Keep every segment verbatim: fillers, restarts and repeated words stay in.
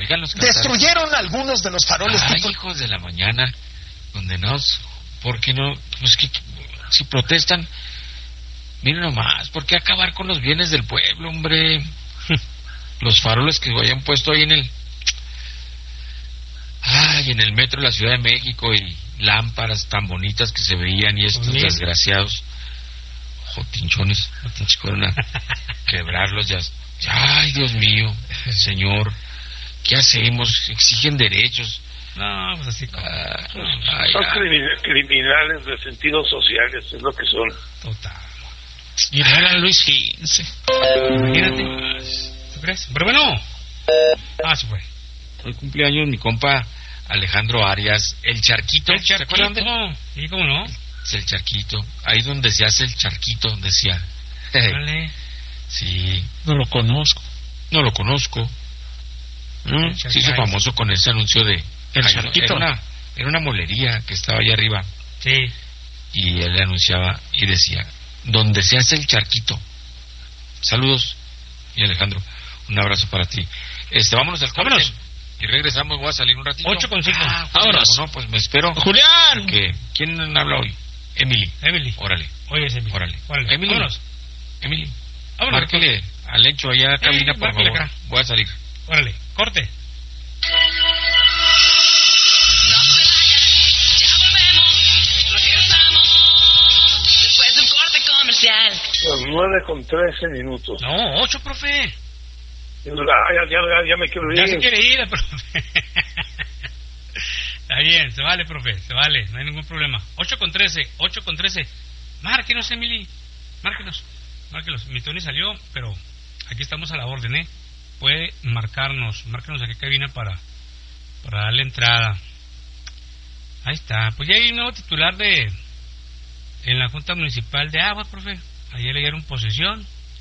Oigan los cantantes. Destruyeron algunos de los faroles. Ay, hijos de la mañana, condenados. ¿Por qué no? Pues que si protestan, miren nomás, ¿por qué acabar con los bienes del pueblo, hombre? Los faroles que hayan puesto ahí en el... Ay, en el metro de la Ciudad de México y lámparas tan bonitas que se veían y estos Bien. desgraciados jotinchones fueron a quebrarlos ya. Ay, Dios mío, señor, ¿qué hacemos? Exigen derechos. No, pues así como... Ah, ay, Son ay. crimin- criminales de sentidos sociales, es lo que son. Total. Y era Luis Gince. Imagínate. ¿Tú crees? Pero bueno. Ah, se fue. Hoy cumpleaños mi compa Alejandro Arias, el charquito. El ¿Se acuerdan de- charquito. Sí, cómo no. Es el charquito. Ahí donde se hace el charquito, decía. Vale. Sí, No lo conozco. no lo conozco. ¿No? El Se hizo charquito. famoso con ese anuncio de... El Ay, charquito. Era una, era una molería que estaba ahí arriba. Sí. Y él le anunciaba y decía, donde se hace el charquito. Saludos. Y Alejandro, un abrazo para ti. Este, vámonos al corte. Vámonos. Y regresamos, voy a salir un ratito. Ocho con cinco. Ah, Vámonos. No, pues me espero. ¡Julián! Porque, ¿quién habla hoy? Emily. Emily. Órale, Oye, es Emily. órale. Órale. Emily. Vámonos. Emily. Vámonos. Márquele al Lencho allá a cabina, por márquele favor. acá. Voy a salir. Órale. Corte. No te vayas, ya volvemos, regresamos, después de un corte comercial. Las nueve con trece minutos. No, ocho, profe. Ah, ya, ya, ya, ya me quiero ir. Ya se quiere ir, profe. Está bien, se vale, profe, se vale, no hay ningún problema. ocho con trece, ocho con trece. Márquenos, Emily, márquenos, márquenos. Mi Tony salió, pero aquí estamos a la orden, ¿eh? Puede marcarnos, márquenos a qué cabina para, para darle entrada. Ahí está, pues ya hay un nuevo titular de en la Junta Municipal de Agua, profe. Ayer le dieron posesión.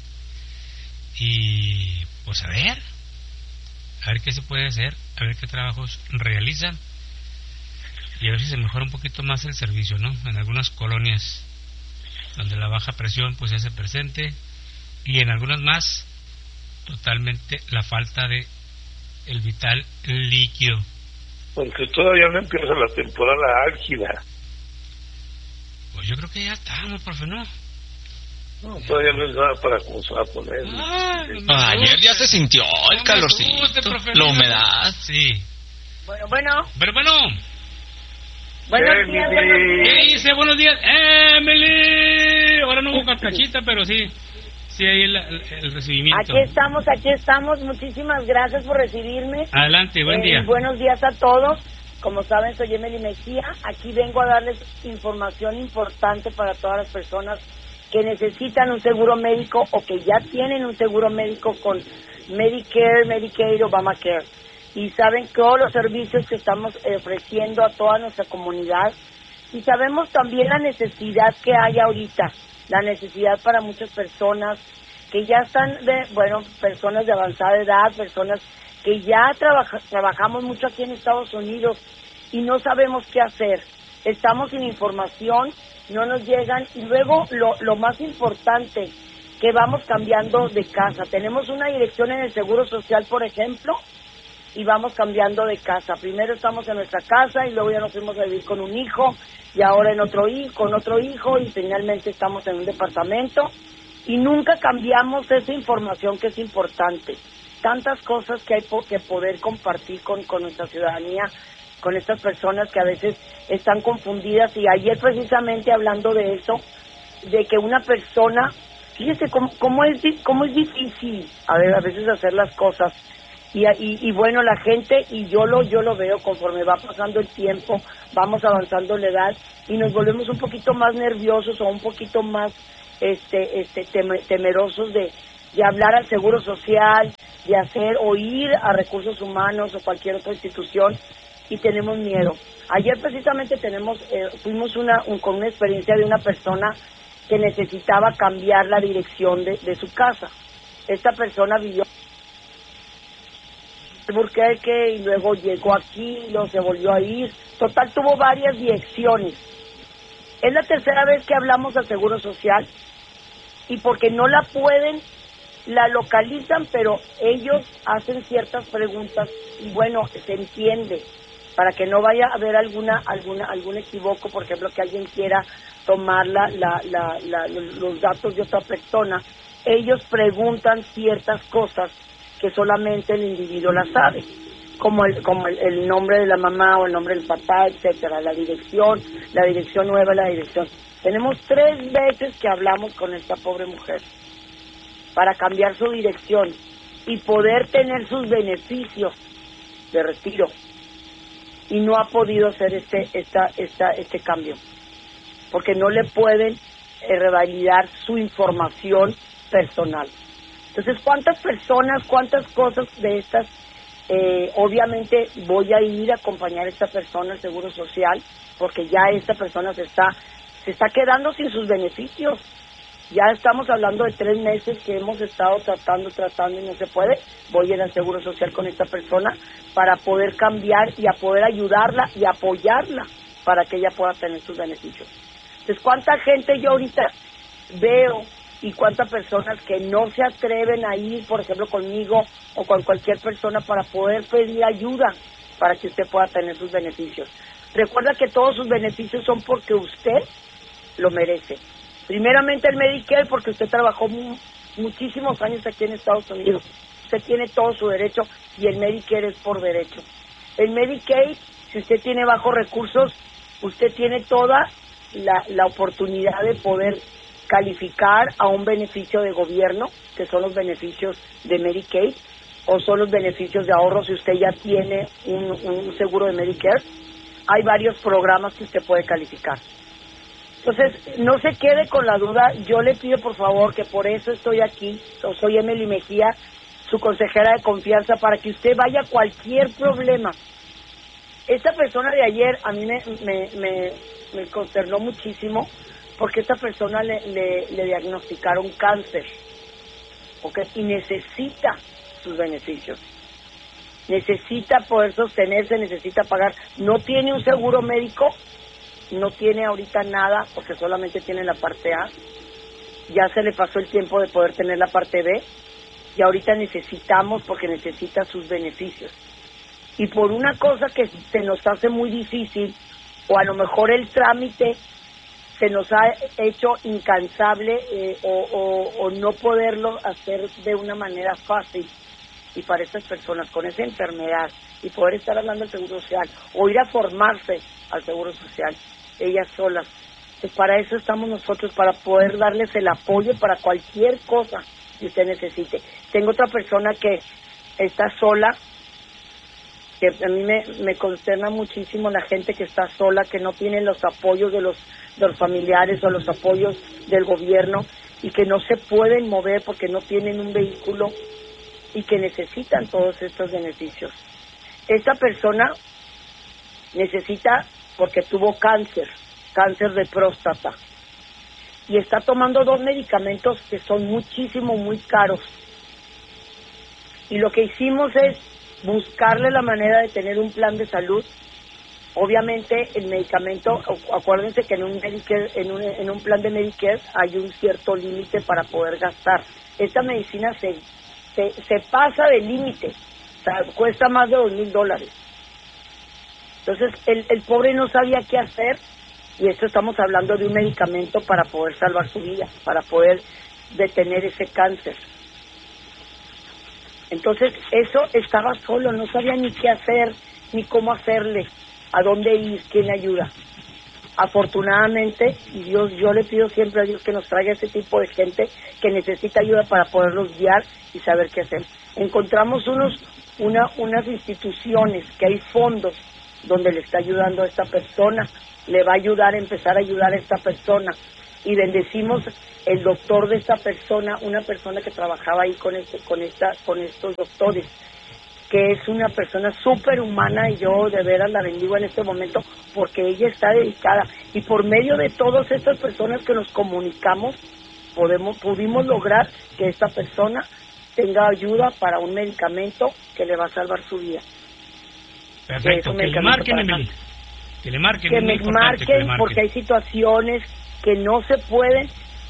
Y pues a ver, a ver qué se puede hacer, a ver qué trabajos realizan y a ver si se mejora un poquito más el servicio, ¿no? En algunas colonias donde la baja presión pues se hace presente y en algunas más totalmente la falta de el vital líquido. Porque todavía no empieza la temporada álgida. Pues yo creo que ya estamos, profe, ¿no? No, todavía no es nada para cómo se va a poner. Ay, no me Ah, ayer gusta. ya se sintió el No me calorcito, gusta, profe, la no me humedad. gusta. Sí. Bueno, bueno, Pero bueno, buenos Emily. días, buenos días. ¿qué dice? Buenos días, Emily. Ahora no hubo carcachita, pero sí, sí hay el, el, el recibimiento. Aquí estamos, aquí estamos. Muchísimas gracias por recibirme. Adelante, buen Eh, día. Buenos días a todos. Como saben, soy Emily Mejía. Aquí vengo a darles información importante para todas las personas que necesitan un seguro médico o que ya tienen un seguro médico con Medicare, Medicaid, Obamacare. Y saben todos los servicios que estamos eh, ofreciendo a toda nuestra comunidad. Y sabemos también la necesidad que hay ahorita, la necesidad para muchas personas que ya están, de, bueno, personas de avanzada edad, personas que ya trabaja, trabajamos mucho aquí en Estados Unidos y no sabemos qué hacer. Estamos sin información, no nos llegan y luego lo, lo más importante, que vamos cambiando de casa. Tenemos una dirección en el Seguro Social, por ejemplo, y vamos cambiando de casa. Primero estamos en nuestra casa y luego ya nos fuimos a vivir con un hijo y ahora en otro hijo, con otro hijo y finalmente estamos en un departamento y nunca cambiamos esa información que es importante. Tantas cosas que hay po- que poder compartir con, con nuestra ciudadanía, con estas personas que a veces están confundidas. Y ayer precisamente hablando de eso, de que una persona, fíjese cómo, cómo es di- cómo es difícil a ver a veces hacer las cosas y, y, y bueno, la gente, y yo lo yo lo veo conforme va pasando el tiempo, vamos avanzando la edad y nos volvemos un poquito más nerviosos o un poquito más este este tem- temerosos de de hablar al Seguro Social, de hacer o ir a Recursos Humanos o cualquier otra institución y tenemos miedo. Ayer precisamente tenemos eh, fuimos una un, con una experiencia de una persona que necesitaba cambiar la dirección de, de su casa. Esta persona vivió en Albuquerque y luego llegó aquí y luego se volvió a ir. Total, tuvo varias direcciones. Es la tercera vez que hablamos al Seguro Social y porque no la pueden la localizan, pero ellos hacen ciertas preguntas y bueno, se entiende, para que no vaya a haber alguna alguna algún equivoco, por ejemplo, que alguien quiera tomar la, la, la, la, los datos de otra persona. Ellos preguntan ciertas cosas que solamente el individuo las sabe, como el como el, el nombre de la mamá o el nombre del papá, etcétera, la dirección, la dirección nueva, la dirección. Tenemos tres veces que hablamos con esta pobre mujer para cambiar su dirección y poder tener sus beneficios de retiro, y no ha podido hacer este esta esta este cambio porque no le pueden eh, revalidar su información personal. Entonces, ¿cuántas personas, cuántas cosas de estas? Eh, obviamente voy a ir a acompañar a esta persona al Seguro Social, porque ya esta persona se está se está quedando sin sus beneficios. Ya estamos hablando de tres meses que hemos estado tratando, tratando y no se puede. Voy a ir al Seguro Social con esta persona para poder cambiar y a poder ayudarla y apoyarla para que ella pueda tener sus beneficios. Entonces, ¿cuánta gente yo ahorita veo y cuántas personas que no se atreven a ir, por ejemplo, conmigo o con cualquier persona para poder pedir ayuda para que usted pueda tener sus beneficios? Recuerda que todos sus beneficios son porque usted lo merece. Primeramente el Medicare, porque usted trabajó mu- muchísimos años aquí en Estados Unidos. Usted tiene todo su derecho y el Medicare es por derecho. El Medicaid, si usted tiene bajos recursos, usted tiene toda la, la oportunidad de poder calificar a un beneficio de gobierno, que son los beneficios de Medicaid, o son los beneficios de ahorro si usted ya tiene un, un seguro de Medicare. Hay varios programas que usted puede calificar. Entonces, no se quede con la duda. Yo le pido, por favor, que por eso estoy aquí. Soy Emily Mejía, su consejera de confianza, para que usted vaya a cualquier problema. Esta persona de ayer a mí me, me, me, me consternó muchísimo, porque esta persona le, le, le diagnosticaron cáncer, ¿okay? Y necesita sus beneficios. Necesita poder sostenerse, necesita pagar. No tiene un seguro médico, no tiene ahorita nada, porque solamente tiene la parte A. Ya se le pasó el tiempo de poder tener la parte B, y ahorita necesitamos, porque necesita sus beneficios. Y por una cosa que se nos hace muy difícil, o a lo mejor el trámite se nos ha hecho incansable, eh, o, o, o no poderlo hacer de una manera fácil, y para estas personas con esa enfermedad, y poder estar hablando del Seguro Social, o ir a formarse al Seguro Social, ellas solas, pues para eso estamos nosotros, para poder darles el apoyo para cualquier cosa que usted necesite. Tengo otra persona que está sola, que a mí me, me consterna muchísimo la gente que está sola, que no tiene los apoyos de los, de los familiares o los apoyos del gobierno, y que no se pueden mover porque no tienen un vehículo, y que necesitan todos estos beneficios. Esta persona necesita, porque tuvo cáncer, cáncer de próstata, y está tomando dos medicamentos que son muchísimo, muy caros. Y lo que hicimos es buscarle la manera de tener un plan de salud. Obviamente el medicamento, acuérdense que en un Medicare, en un, en un plan de Medicare hay un cierto límite para poder gastar. Esta medicina se, se, se pasa del límite, o sea, cuesta más de dos mil dólares. Entonces el, el pobre no sabía qué hacer, y esto estamos hablando de un medicamento para poder salvar su vida, para poder detener ese cáncer. Entonces eso, estaba solo, no sabía ni qué hacer, ni cómo hacerle, a dónde ir, quién le ayuda. Afortunadamente, y Dios, yo le pido siempre a Dios que nos traiga ese tipo de gente que necesita ayuda para poderlos guiar y saber qué hacer. Encontramos unos una unas instituciones, que hay fondos donde le está ayudando a esta persona, le va a ayudar a empezar a ayudar a esta persona, y bendecimos el doctor de esta persona, una persona que trabajaba ahí con este, con esta, con estos doctores, que es una persona súper humana, y yo de veras la bendigo en este momento, porque ella está dedicada, y por medio de todas estas personas que nos comunicamos, podemos pudimos lograr que esta persona tenga ayuda para un medicamento que le va a salvar su vida. Perfecto, que, que le marquen, Emily. Que le marquen, que me marquen, que le marquen, porque hay situaciones que no se pueden,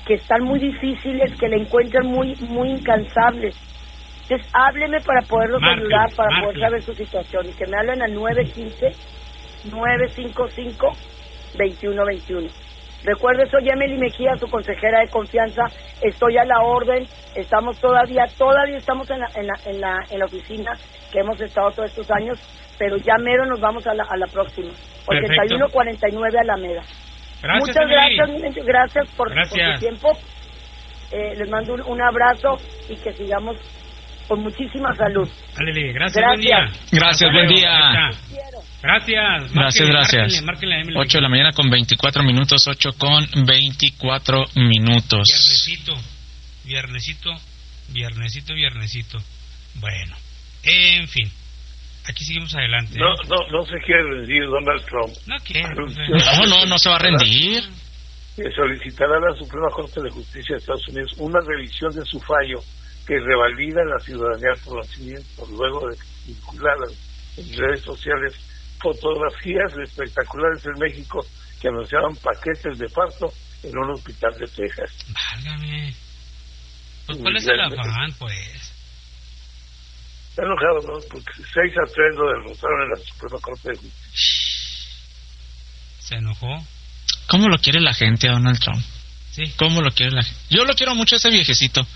que están muy difíciles, que le encuentran muy muy incansables. Entonces, hábleme para poderlos Márquenle, ayudar, para márquenle. poder saber su situación. Y que me hablen al nueve uno cinco, nueve cinco cinco, dos uno dos uno. Recuerde, soy Emily Mejía, su consejera de confianza. Estoy a la orden. Estamos todavía, todavía estamos en la, en la, en la, en la oficina que hemos estado todos estos años, pero ya mero nos vamos a la, a la próxima. ochenta y uno cuarenta y nueve Alameda. Gracias, Muchas Emily. gracias, gracias por, por Gracias. su tiempo. Eh, les mando un, un abrazo y que sigamos con muchísima salud. Ándale, gracias, Gracias. buen día. Gracias, buen día. Ahí está. Quiero. Gracias. Gracias, gracias. Márquenle, márquenle a Emily. ocho de la mañana con veinticuatro minutos, ocho con veinticuatro minutos. Viernesito, viernesito, viernesito, viernesito. Bueno, en fin, aquí seguimos adelante. No, ¿eh? no, no se quiere rendir Donald Trump. No quiero. Anunció No, no, no se va a rendir. que solicitará a la Suprema Corte de Justicia de Estados Unidos una revisión de su fallo que revalida la ciudadanía por nacimiento, luego de vincular en redes sociales fotografías de espectaculares en México que anunciaban paquetes de parto en un hospital de Texas. Válgame. Pues, ¿cuál es el afán, pues? Está enojado, ¿no? Porque seis a tres lo derrotaron en la Suprema Corte de Justicia. ¿Se enojó? ¿Cómo lo quiere la gente a Donald Trump? Sí. ¿Cómo lo quiere la gente? Yo lo quiero mucho a ese viejecito.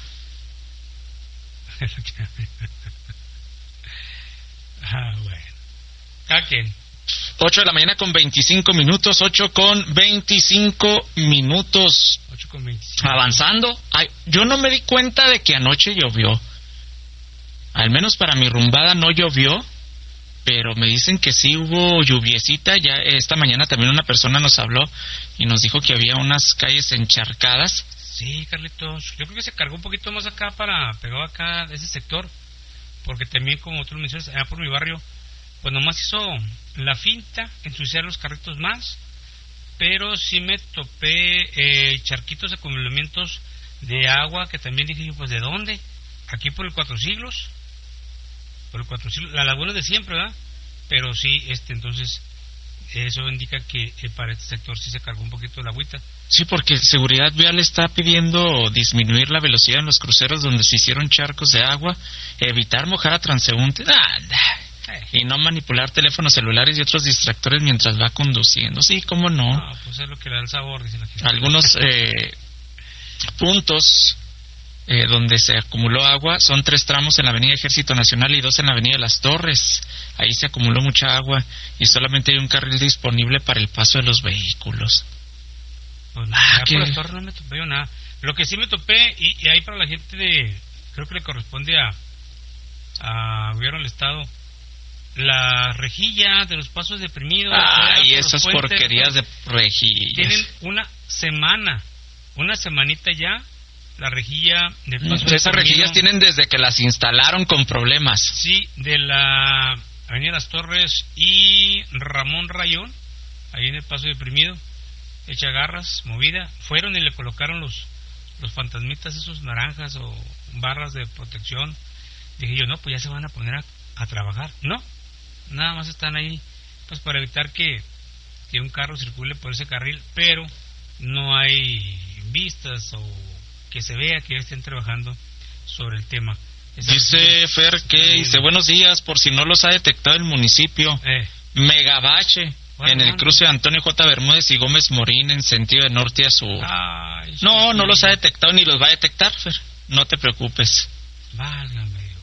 Ah, bueno. ¿A quién? ocho de la mañana con veinticinco minutos, ocho con veinticinco minutos. ocho con veinticinco. Avanzando. Ay, yo no me di cuenta de que anoche llovió. Al menos para mi rumbada no llovió, pero me dicen que sí hubo lluviecita. Ya esta mañana también una persona nos habló y nos dijo que había unas calles encharcadas. Sí, Carlitos. Yo creo que se cargó un poquito más acá para pegado acá ese sector, porque también, como tú lo mencionas, allá por mi barrio, pues nomás hizo la finta, ensuciar los carritos más, pero sí me topé eh, charquitos, acumulamientos de agua, que también dije yo, pues ¿de dónde? Aquí por el Cuatro Siglos, por el Cuatro Siglos, la laguna de siempre, ¿verdad? Pero sí, este, entonces, eso indica que eh, para este sector sí se cargó un poquito la agüita. Sí, porque Seguridad Vial está pidiendo disminuir la velocidad en los cruceros donde se hicieron charcos de agua, evitar mojar a transeúntes ah, y no manipular teléfonos celulares y otros distractores mientras va conduciendo. Sí, cómo no. No, pues es lo que le da el sabor, dice la gente. Algunos eh, puntos eh, donde se acumuló agua son tres tramos en la Avenida Ejército Nacional y dos en la Avenida Las Torres. Ahí se acumuló mucha agua y solamente hay un carril disponible para el paso de los vehículos. Pues no, Ah, ya ¿qué? por las torres no me topé yo nada. Lo que sí me topé, y, y ahí para la gente de, creo que le corresponde a, a gobierno del estado, la rejilla de los pasos deprimidos. Ay, por esas los puentes, porquerías de rejillas. tienen una semana, una semanita ya, la rejilla del paso Esas deprimido. rejillas tienen desde que las instalaron con problemas. Sí, de la Avenida Las Torres y Ramón Rayón, ahí en el paso deprimido, hecha garras, movida, fueron y le colocaron los los fantasmitas esos naranjas o barras de protección. Dije yo, no, pues ya se van a poner a, a trabajar. No, nada más están ahí pues para evitar que, que un carro circule por ese carril, pero no hay vistas o que se vea que estén trabajando sobre el tema. Esa Dice rejilla Fer está que bien. dice, buenos días, por si no los ha detectado el municipio, Eh, Megabache, Bueno, en el bueno. cruce de Antonio J. Bermúdez y Gómez Morín en sentido de norte a sur. ay, No, sí, no sí. los ha detectado ni los va a detectar, Fer. No te preocupes, Válgame Dios.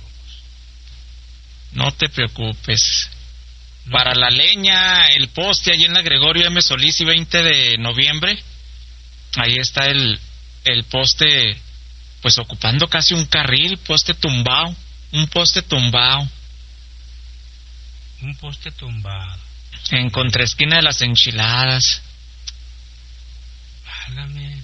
no te preocupes. No. Para la leña, el poste allí en la Gregorio M. Solís y veinte de noviembre, ahí está el, el poste, pues ocupando casi un carril, poste tumbado, un poste tumbado, Un poste tumbado. en contraesquina de las enchiladas. Válgame.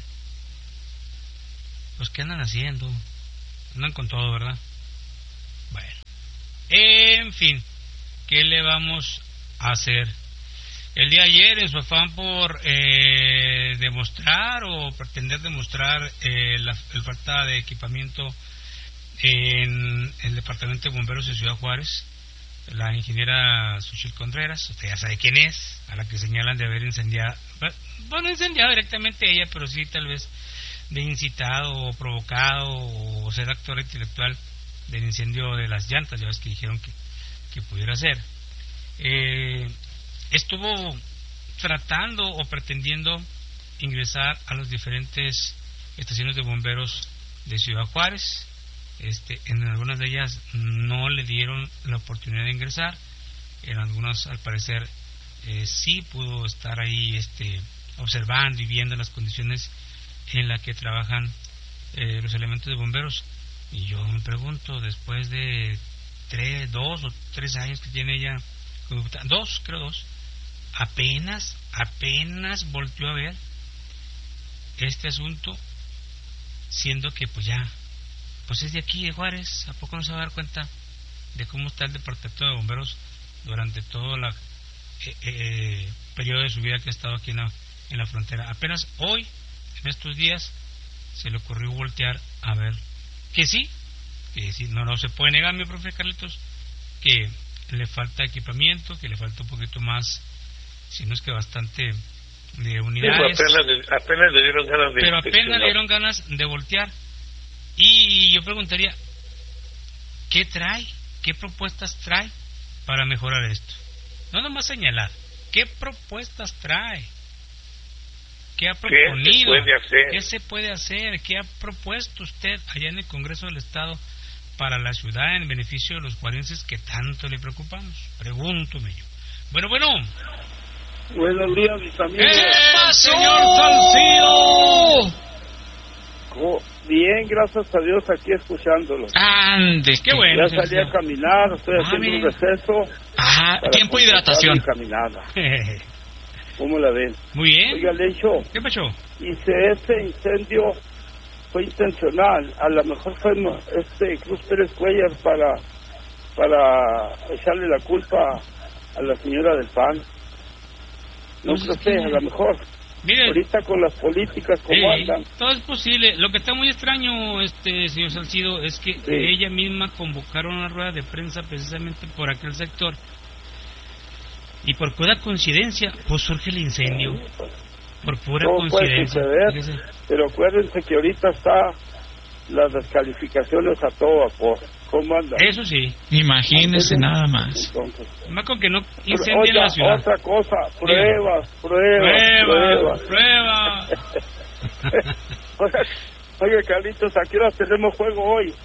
Pues, ¿qué andan haciendo? Andan con todo, ¿verdad? Bueno. En fin, ¿qué le vamos a hacer? El día de ayer, en su afán por eh, demostrar o pretender demostrar eh, la el falta de equipamiento en el Departamento de Bomberos de Ciudad Juárez, la ingeniera Suchil Contreras, usted ya sabe quién es, a la que señalan de haber incendiado, bueno, incendiado directamente ella, pero sí tal vez de incitado o provocado o ser actor intelectual del incendio de las llantas, ya ves que dijeron que, que pudiera ser. Eh, estuvo tratando o pretendiendo ingresar a las diferentes estaciones de bomberos de Ciudad Juárez. Este, en algunas de ellas no le dieron la oportunidad de ingresar, en algunas al parecer eh, sí pudo estar ahí este, observando y viendo las condiciones en las que trabajan eh, los elementos de bomberos. Y yo me pregunto, después de tres, dos o tres años que tiene ella, dos, creo dos, apenas, apenas volteó a ver este asunto, siendo que pues ya, pues es de aquí, de Juárez. ¿A poco no se va a dar cuenta de cómo está el departamento de bomberos durante todo el eh, eh, periodo de su vida que ha estado aquí en la, en la frontera? Apenas hoy, en estos días, se le ocurrió voltear a ver que sí, que sí, no, no se puede negar, mi profe Carlitos, que le falta equipamiento, que le falta un poquito más, si no es que bastante, de unidades. Sí, apenas, le, apenas le dieron ganas de pero apenas le dieron ganas de voltear. Y yo preguntaría, ¿qué trae? ¿Qué propuestas trae para mejorar esto? No nomás señalar, ¿qué propuestas trae? ¿Qué ha proponido? ¿Qué se puede hacer? ¿Qué se puede hacer? ¿Qué ha propuesto usted allá en el Congreso del Estado para la ciudad en beneficio de los juarenses que tanto le preocupamos? Pregúntome yo. Bueno, bueno. Buenos días, mis amigos. ¿Qué pasa, señor Salcido? Oh, bien, gracias a Dios, aquí escuchándolos. Ande, qué bueno. Ya salí a caminar, estoy Ah, haciendo mire. un receso. Ah, para tiempo de completar hidratación. mi caminada. ¿Cómo la ven? Muy bien. Oiga, Lencho, ¿Qué pasó? y si este incendio fue intencional, a lo mejor fue no- este Cruz Pérez Cuellar para, para echarle la culpa a la señora del P A N. No Pues creo es que, que- a lo mejor. Mire, Ahorita con las políticas como eh, andan. todo es posible. Lo que está muy extraño, este señor Salcido, es que Sí. ella misma convocaron una rueda de prensa precisamente por aquel sector. Y por pura coincidencia, pues surge el incendio. Por pura No puede coincidencia. suceder, Fíjese. pero acuérdense que ahorita está las descalificaciones a todo vapor. ¿Cómo anda? Eso sí. Imagínese nada más. Entonces, Más con que no pero, incendien oiga, la ciudad. otra cosa, pruebas, pruebas, Prueba, pruebas. prueba. Oiga, Carlitos, ¿a qué hora tenemos juego hoy?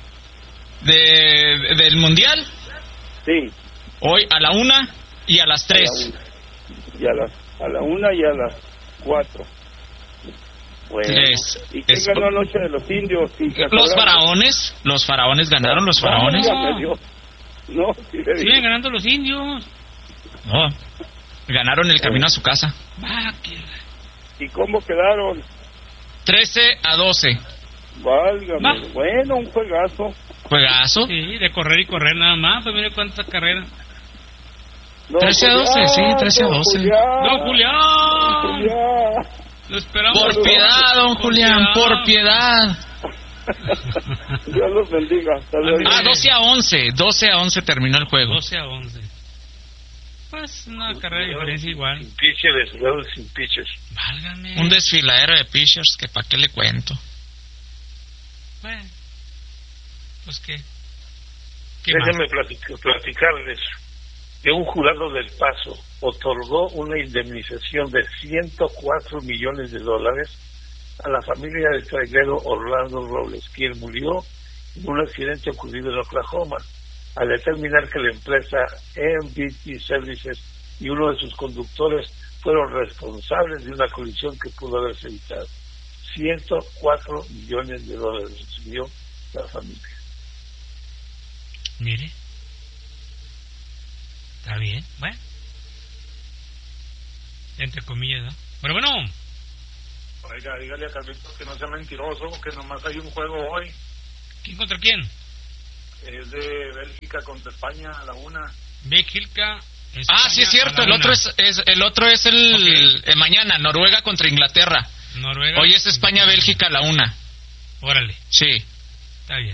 De, del mundial, Sí, hoy a la una y a las a tres. la una. Y a las, a la una y a las cuatro. Bueno, Tres. ¿y quién Es- ganó anoche de los indios? ¿Sí, se Los acuerdan? faraones, los faraones ganaron, los faraones. Válgame Dios. No, sí le digo. Siguen ganando los indios. No, ganaron el camino a su casa. Va, que- ¿Y cómo quedaron? trece a doce. Válgame. Va. Bueno, un juegazo. Juegazo. Sí, de correr y correr nada más. Pues mire cuántas carreras. No, trece a doce, sí, trece a don doce. Julián, ¡Don Julián! Julián. Lo esperamos. Por piedad, don Julián, por piedad. Dios los bendiga. Hasta luego. Ah, doce a once, doce a once terminó el juego. doce a once. Pues una carrera de diferencia igual. Sin pitchers, jugadores sin pitchers. Válgame. Un desfiladero de pitchers que pa' qué le cuento. Bueno, pues qué. ¿Qué más? Déjenme platic- platicarles que un jurado del Paso otorgó una indemnización de ciento cuatro millones de dólares a la familia del trailero Orlando Robles, quien murió en un accidente ocurrido en Oklahoma, al determinar que la empresa M B T Services y uno de sus conductores fueron responsables de una colisión que pudo haberse evitado. ciento cuatro millones de dólares recibió la familia. Mire. Está bien, bueno. Entre comillas, ¿no? Pero bueno. Oiga, dígale a Carlitos que no sea mentiroso, que nomás hay un juego hoy. ¿Quién contra quién? Es de Bélgica contra España a la una. Bélgica. Ah, sí es cierto, el otro es, es el otro es el Ok. eh, mañana, Noruega contra Inglaterra. Noruega. Hoy es España Bélgica a la una. Órale, Sí. está bien.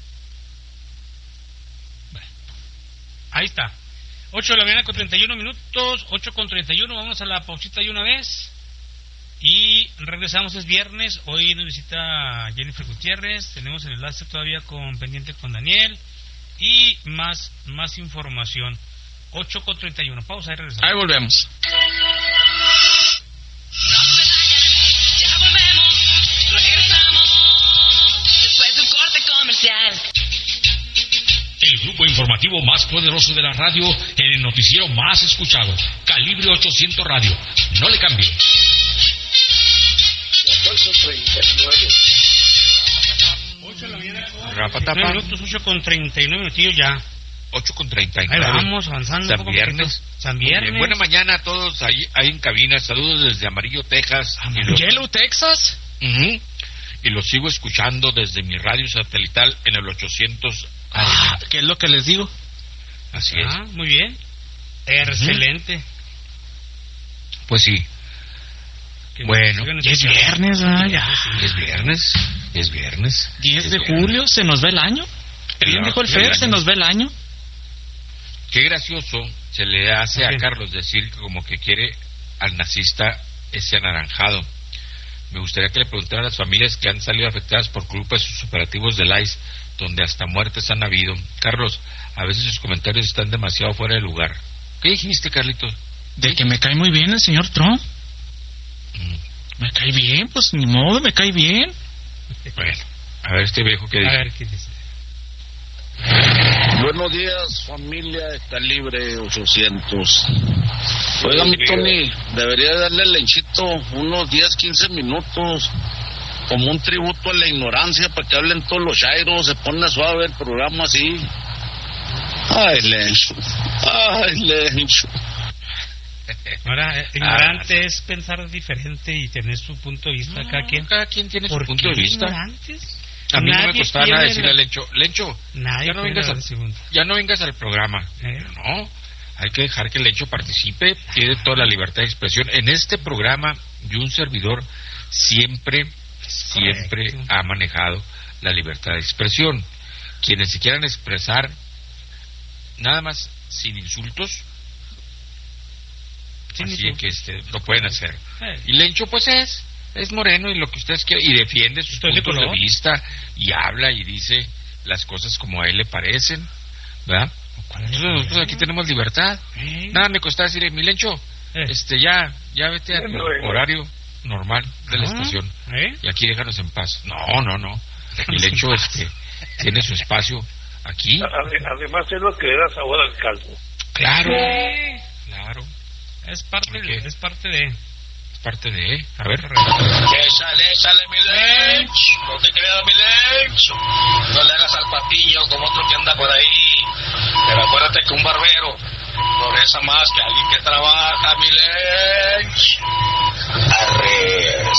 Bueno. Ahí está. ocho de la mañana con treinta y uno minutos, ocho con treinta y uno, vamos a la pausita de una vez. Y regresamos, es viernes. Hoy nos visita Jennifer Gutiérrez. Tenemos el enlace todavía con pendiente con Daniel. Y más, más información. ocho con treinta y uno. Pausa y regresamos. Ahí volvemos. Ya volvemos, regresamos después de un corte comercial. El grupo informativo más poderoso de la radio, en el noticiero más escuchado, Calibre ochocientos Radio. No le cambie. ocho treinta y nueve. ocho de la mañana con Rapatapa. treinta y nueve minutos, ocho con treinta y nueve minutillos ya. ocho con treinta y Ahí nueve. vamos, avanzando. San poco a Viernes. poquito. San Muy bien. Viernes. Buena mañana a todos ahí, ahí en cabina. Saludos desde Amarillo, Texas. Y los, Yellow, Texas. Ujú. Y los sigo escuchando desde mi radio satelital en el ochocientos A M. Ah, ¿qué es lo que les digo? Así es. Ah, muy bien. Excelente. Pues sí. Que Bueno, sigan Ya es escuchando. viernes, ah, ya. Es viernes. Es viernes. diez Es de viernes. julio, se nos va el año. Bien El- dijo el el Fer, año. se nos va el año. Qué gracioso se le hace a Ok. Carlos decir que como que quiere al nazista ese anaranjado. Me gustaría que le preguntara a las familias que han salido afectadas por culpa de sus operativos del I C E, donde hasta muertes han habido. Carlos, a veces sus comentarios están demasiado fuera de lugar. ¿Qué dijiste, Carlitos? De que me cae muy bien el señor Trump. Mm, Me cae bien, pues ni modo, me cae bien. Bueno, a ver este viejo que A dice. ver qué dice. Buenos días, familia de Calibre ochocientos. Oiga, mi Tony, debería darle al Lenchito unos diez, quince minutos como un tributo a la ignorancia para que hablen todos los chairos. Se pone suave el programa así. Ay, Lencho. Ay, Lencho. Ahora, eh, ignorante es pensar diferente y tener su punto de vista. No, cada quien. cada quien tiene su ¿Por punto qué de vista. ignorantes? A mí no me Nadie costaba nada pierde decirle a la- Lencho, Lencho, Nadie ya no, pierde vengas la al, segunda. ya no vengas al programa. Eh. Pero no, hay que dejar que Lencho participe, tiene toda la libertad de expresión. En este programa, yo un servidor siempre, siempre Correcto. ha manejado la libertad de expresión. Quienes se quieran expresar, nada más sin insultos, Sin así insultos. que este, lo pueden hacer. Eh. Y Lencho pues es, es moreno y lo que ustedes quieran, y defiende sus Estoy de puntos de color. vista, y habla y dice las cosas como a él le parecen, ¿verdad? Entonces nosotros aquí tenemos libertad. Eh. Nada me costaba decirle, mi Lencho, Eh. este ya, ya vete a tu Bueno, bueno. horario normal de la Ah, estación, ¿eh? y aquí déjanos en paz. No, no, no. Mi Lencho este, tiene su espacio aquí. Ade- Además es lo que le da sabor al caldo. Claro, Eh. claro, Es parte, ¿Por de, qué? es parte de. es parte de, a ver. Échale, échale, mi Lencho. No te creas, mi Lencho. No le hagas al patillo como otro que anda por ahí. Pero acuérdate que un barbero progresa más que alguien que trabaja, mi Lencho. Arres.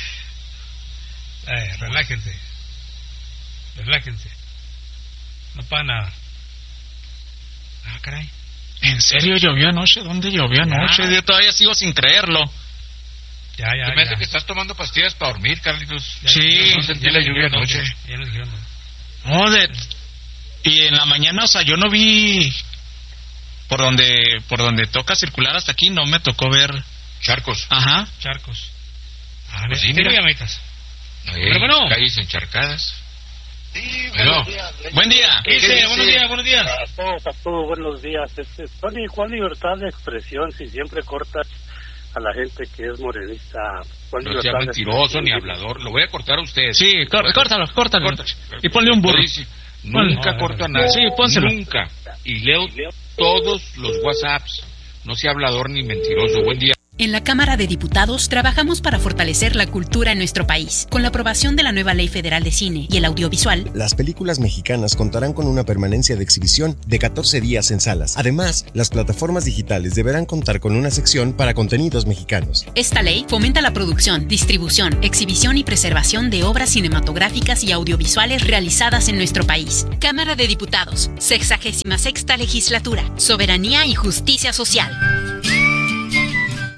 Eh, relájense. Relájense. No para nada. Ah, caray. ¿En serio llovió anoche? ¿Dónde llovió anoche? Ya. Yo todavía sigo sin creerlo. Ya, ya. Se me hace ya. que estás tomando pastillas para dormir, Carlitos. Ya, Sí. ya, No sentí ya la nos lluvia dijeron anoche. dónde, Ya nos dijeron dónde. No, de... Y en la mañana, o sea, yo no vi por donde por donde toca circular hasta aquí, no me tocó ver. Charcos. Ajá. Charcos. A Pues ver, sí, tengo mira. llamaditas. Ahí, Pero bueno. calles encharcadas. Sí, Bueno. buenos días, Lencho. Buen día. ¿Qué dice? dice? Buenos días, buenos días. A todos, a todos, buenos días. Este, Tony, ¿cuál libertad de expresión si siempre cortas a la gente que es morenista? ¿Cuál No sea libertad de mentiroso expresión? ni hablador. Lo voy a cortar a usted. Sí, cór- córtalo, córtalo. Corta. Y ponle un burro. Sí, sí. Nunca No, corto a no, nadie. Sí, pónselo. Nunca. Y leo todos los WhatsApps. No sea hablador ni mentiroso. Buen día. En la Cámara de Diputados trabajamos para fortalecer la cultura en nuestro país. Con la aprobación de la nueva Ley Federal de Cine y el Audiovisual, Las películas mexicanas contarán con una permanencia de exhibición de catorce días en salas. Además, las plataformas digitales deberán contar con una sección para contenidos mexicanos. esta ley fomenta la producción, distribución, exhibición y preservación de obras cinematográficas y audiovisuales realizadas en nuestro país. Cámara de Diputados, sexagésima sexta legislatura, soberanía y justicia social.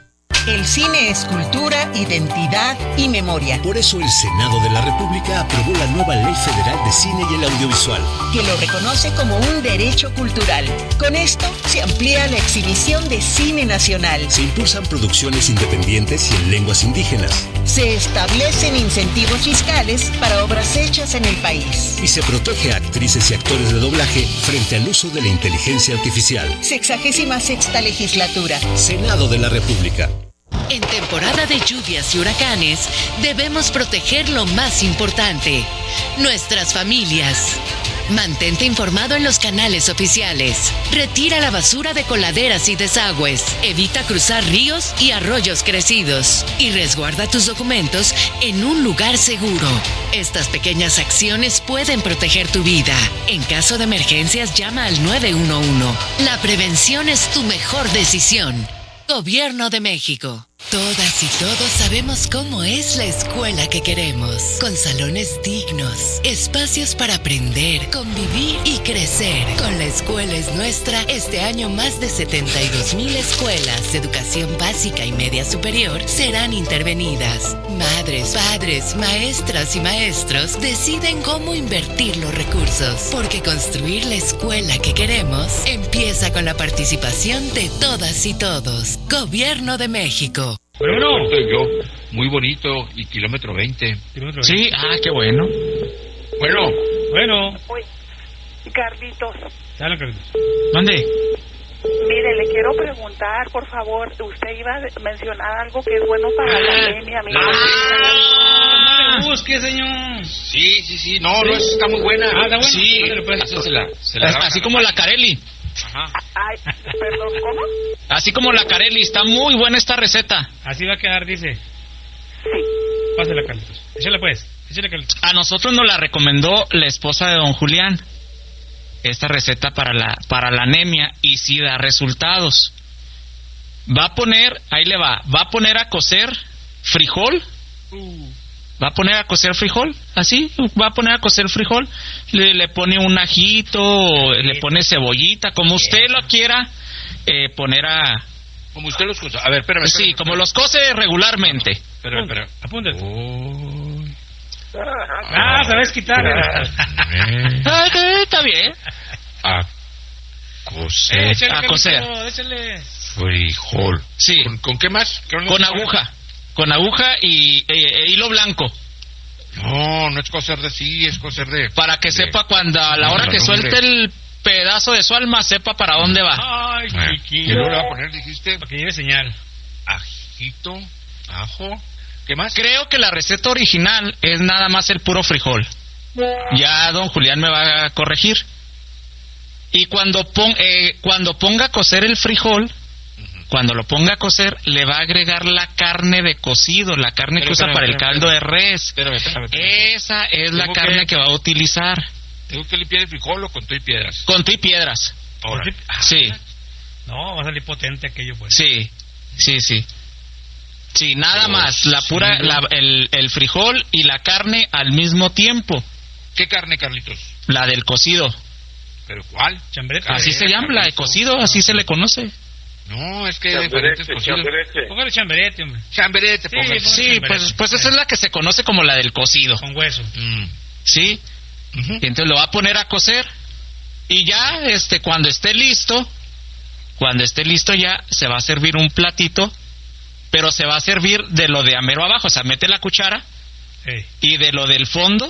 El cine es cultura, identidad y memoria. Por eso el Senado de la República aprobó la nueva Ley Federal de Cine y el Audiovisual, que lo reconoce como un derecho cultural. Con esto se amplía la exhibición de cine nacional. Se impulsan producciones independientes y en lenguas indígenas. Se establecen incentivos fiscales para obras hechas en el país. Y se protege a actrices y actores de doblaje frente al uso de la inteligencia artificial. Sexagésima sexta legislatura. Senado de la República. En temporada de lluvias y huracanes, debemos proteger lo más importante, nuestras familias. Mantente informado en los canales oficiales. Retira la basura de coladeras y desagües. Evita cruzar ríos y arroyos crecidos. Y resguarda tus documentos en un lugar seguro. Estas pequeñas acciones pueden proteger tu vida. En caso de emergencias, llama al nueve uno uno. La prevención es tu mejor decisión. Gobierno de México. Todas y todos sabemos cómo es la escuela que queremos, con salones dignos, espacios para aprender, convivir y crecer. Con La Escuela es Nuestra, este año más de setenta y dos mil escuelas de educación básica y media superior serán intervenidas. Madres, padres, maestras y maestros deciden cómo invertir los recursos, porque construir la escuela que queremos empieza con la participación de todas y todos. Gobierno de México. Bueno, yo, muy bonito, y kilómetro veinte. Kilómetro Sí, ah, qué bueno. Bueno. Bueno. Uy, Carlitos. Dale, Carlitos. ¿Dónde? Mire, le quiero preguntar, por favor, usted iba a mencionar algo que es bueno para la anemia, amigo. ¡Ah! No le busque, señor. Sí, sí, sí, no, no, esa está muy buena. Ah, está buena. Sí, Esa se la, se la así como la Carelli. Ajá. Ay, perdón, ¿cómo? Así como la Carelli, está muy buena esta receta. Así va a quedar, dice. Sí. Pásale, Carlitos. Échale, pues. Échale, Carlitos. A nosotros nos la recomendó la esposa de don Julián. Esta receta para la para la anemia, y sí da resultados. Va a poner, ahí le va, va a poner a cocer frijol. Uh. Va a poner a cocer frijol, así, va a poner a cocer frijol, le, le pone un ajito, le pone cebollita, como usted lo quiera eh, poner a... Como usted los cose. A ver, espérame. Sí, espérame, como espérame. los cose regularmente. Espera, espera. Apúntate. Oh. Ah, sabes quitar. Ah, que está bien. A cocer. Eh, échale, A Carlitos, cocer. Échale. Frijol. Sí. ¿Con, con qué más? ¿Con, Con aguja, con aguja y eh, eh, hilo blanco. No, no es coser de sí, es coser de... Para que de, sepa cuando a la hora que suelte el pedazo de su alma, sepa para dónde va. Ay, Eh, chiquillo. ¿Y luego le va a poner, dijiste? Para que lleve señal. Ajito, ajo, ¿qué más? Creo que la receta original es nada más el puro frijol. Ya don Julián me va a corregir. Y cuando, pon, eh, cuando ponga a cocer el frijol, cuando lo ponga a cocer, le va a agregar la carne de cocido, la carne Pero, que usa espérame, para el espérame, caldo de res. Espérame, espérame, espérame. Esa es la Tengo carne que- que va a utilizar. ¿Tengo que limpiar el frijol o con todo y piedras? Con tu y piedras. Ahora. Sí, No, va a salir potente aquello, pues. sí, sí, sí. Sí, nada más, la pura, la, el, el frijol y la carne al mismo tiempo. ¿Qué carne, Carlitos? La del cocido. ¿Pero cuál? Chambrete. Así se llama, la de cocido, así se le conoce. No, es que hay Chamberete, diferentes cocidos. chamberete. Póngale chamberete, hombre. Chamberete, Sí, póngale. póngale Sí, chamberete. pues, pues esa es la que se conoce como la del cocido. Con hueso. Mm. ¿Sí? Ujú. Y entonces lo va a poner a cocer. Y ya, este, cuando esté listo, cuando esté listo ya, se va a servir un platito, pero se va a servir de lo de amero abajo, o sea, mete la cuchara, Hey. y de lo del fondo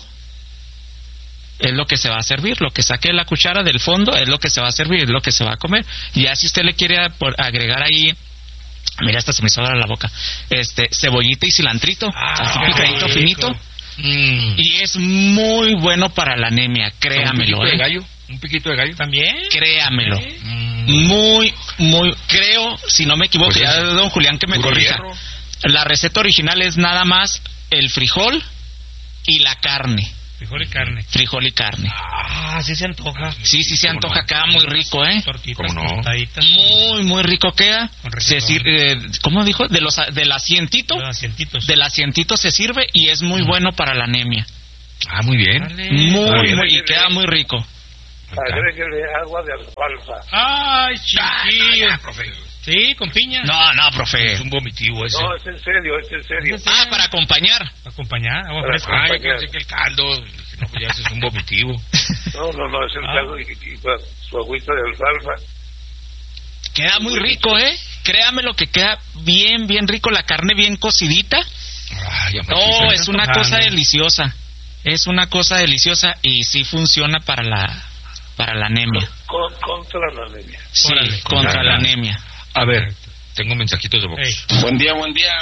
es lo que se va a servir, lo que saque la cuchara del fondo es lo que se va a servir, es lo que se va a comer. Y ya si usted le quiere a- por- agregar ahí, mira, hasta se me hizo ahora la boca, este, cebollita y cilantrito, así qué picadito rico. finito, Mm. y es muy bueno para la anemia, créamelo, ¿Un piquito de ¿eh? gallo? ¿Un piquito de gallo? ¿También? Créamelo. ¿Eh? Mm. Muy, muy, creo, si no me equivoco, Pues ya es don Julián que me puro corrija. hierro. La receta original es nada más el frijol y la carne. Frijol y carne. Frijol y carne. Ah, sí se antoja. Sí, sí se ¿Cómo antoja no? acá, muy rico, ¿eh? Tortitas, ¿Cómo no? tostaditas. Muy, muy rico queda. Con Se requesón. sirve, eh, ¿cómo dijo? De los, del asientito. Los asientitos. Del asientito se sirve y es muy bueno para la anemia. Ah, muy bien. Dale. Muy, bien. muy, y queda muy rico. Agréguele agua de alfalfa. Ay, chiquillo. Ah, profe. Sí, con piña. No, no, profe. Es un vomitivo ese. No, es en serio, es en serio. Ah, para acompañar. Acompañar, agua Para fresca. Ah, yo pensé que el caldo. Dije, no, pues ya ese es un vomitivo. No, no, no, es el Ah. caldo y, y pues, su agüita de alfalfa. Queda muy rico, ¿eh? Créame lo que queda bien, bien rico. La carne bien cocidita. Ay, No, es una antojando. cosa deliciosa. Es una cosa deliciosa y sí funciona para la para la anemia. Con, contra la anemia. Sí, Órale. contra la anemia. A ver, tengo mensajitos de voz. Ey. Buen día, buen día.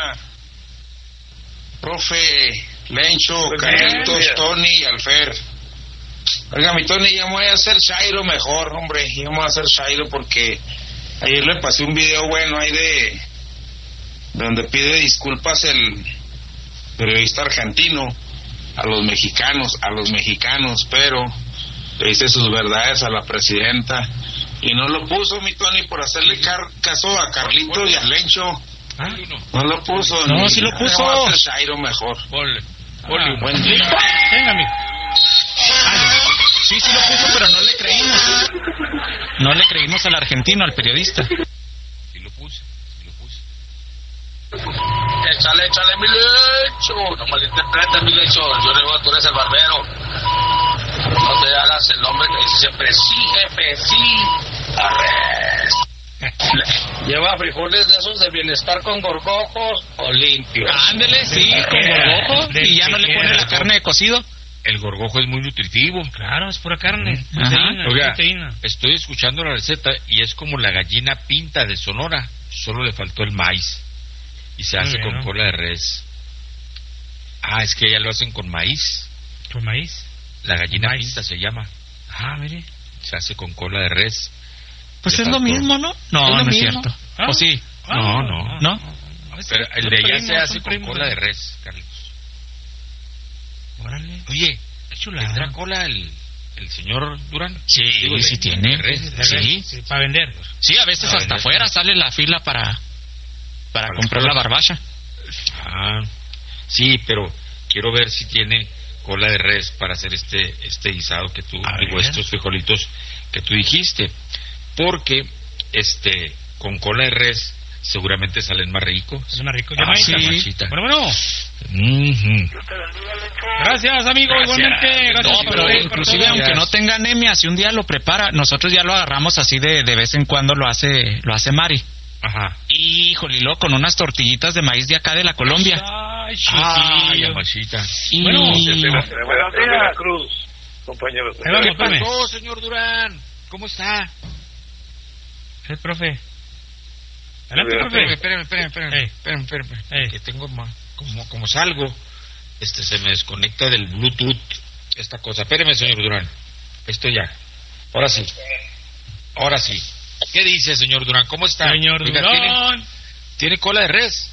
Profe, Lencho, Buen Carlitos, día. Tony y Alfer. Oiga, mi Tony, ya me voy a hacer Chairo mejor, hombre. Ya me voy a hacer Chairo porque ayer le pasé un video bueno ahí de donde pide disculpas el periodista argentino a los mexicanos, a los mexicanos, pero le dice sus verdades a la presidenta y no lo puso, mi Tony, por hacerle car- caso a Carlitos y a Lencho. ¿Ah? No lo puso. No, ni- sí lo ya puso. voy a hacer Chairo mejor. Ponle, Ah, ponle. Buen día. Venga, amigo. Sí, sí lo puso, pero no le creímos. No le creímos al argentino, al periodista. Sí lo puse, sí lo puse. Échale, échale, mi lecho. No malinterpretes, mi lecho. Yo digo, tú eres el barbero. No te hagas el hombre que dice siempre, sí, jefe, sí. Arres. ¿Lleva frijoles de esos de bienestar con gorgojos o limpios? Ándele, sí, con gorgojo. Y ya no le pone la carne de cocido. El gorgojo es muy nutritivo. Claro, es pura carne. Ajá. Proteína, Oiga, proteína. estoy escuchando la receta y es como la gallina pinta de Sonora. Solo le faltó el maíz. Y se Muy hace bien, con ¿no? cola de res. Ah, es que ya lo hacen con maíz. ¿Con maíz? La gallina Maíz. pinta se llama. Ah, mire. Se hace con cola de res. Pues Le es lo faltó. mismo, ¿no? No, Es lo no es mismo. cierto. Ah. ¿O sí? Ah, No, no. ¿No? Pero el de allá Son se hace primos, con son cola de primos. res, Carlitos. Órale. Oye, Qué chulada. ¿tendrá cola el, el señor Durán? Sí, Digo, de- sí tiene. de res, de Sí. res. Sí, para vender. Sí, a veces Ah, hasta ¿verdad? afuera sale la fila para para Para comprar las la colas. barbacha. Ah, sí, pero quiero ver si tiene cola de res para hacer este este guisado que tú, A digo, ver. estos frijolitos que tú dijiste, porque este con cola de res seguramente salen más ricos. Es más rico. Ah, Llamadita. sí. Machita. Bueno, bueno. Ujú. Gracias, amigo. Gracias. Igualmente. Gracias. No, por pero todo, por inclusive todo. aunque no tenga anemia, si un día lo prepara, nosotros ya lo agarramos así de, de vez en cuando lo hace lo hace Mari. Ajá. Híjole, y luego con unas tortillitas de maíz de acá de la Colombia. Ay, Ah, chiquillo. ya machita. Y Bueno, De la, de la- de Veracruz, compañeros. Ahí va, ¿Qué Espérame. pasó, señor Durán? ¿Cómo está? El profe. Adelante, Espérame, profe. Espérame, espérame, espérame, Ey. espérame, espérame, espérame, Ey. que tengo ma- como como salgo, este se me desconecta del Bluetooth esta cosa. Espérame, señor Durán. Estoy ya. Ahora sí. Ahora sí. ¿Qué dice, señor Durán? ¿Cómo está? Señor Oiga, ¿tiene, Durán. tiene cola de res?